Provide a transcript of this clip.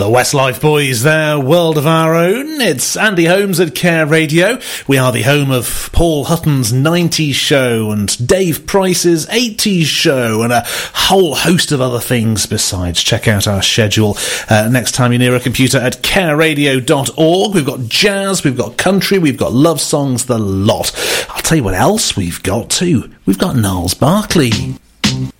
The Westlife Boys there, World of Our Own. It's Andy Holmes at Care Radio. We are the home of Paul Hutton's 90s show and Dave Price's 80s show and a whole host of other things besides. Check out our schedule next time you're near a computer at careradio.org. We've got jazz, we've got country, we've got love songs, the lot. I'll tell you what else we've got too. We've got Gnarls Barkley.